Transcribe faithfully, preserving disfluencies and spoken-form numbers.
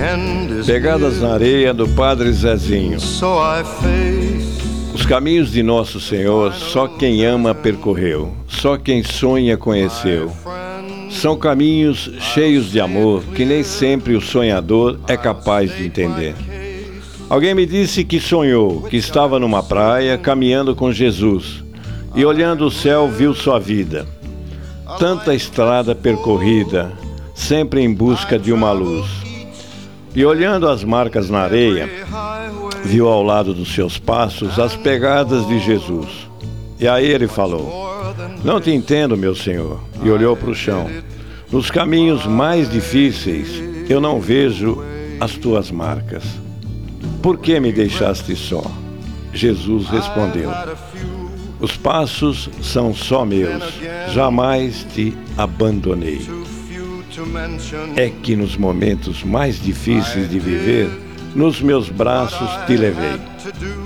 Pegadas na Areia, do Padre Zezinho. Os caminhos de Nosso Senhor só quem ama percorreu, só quem sonha conheceu. São caminhos cheios de amor que nem sempre o sonhador é capaz de entender. Alguém me disse que sonhou, que estava numa praia caminhando com Jesus e olhando o céu viu sua vida. Tanta estrada percorrida, sempre em busca de uma luz. E olhando as marcas na areia, viu ao lado dos seus passos as pegadas de Jesus. E aí ele falou: não te entendo, meu Senhor. E olhou para o chão. Nos caminhos mais difíceis, eu não vejo as tuas marcas. Por que me deixaste só? Jesus respondeu: os passos são só meus, jamais te abandonei. É que nos momentos mais difíceis de viver, nos meus braços te levei.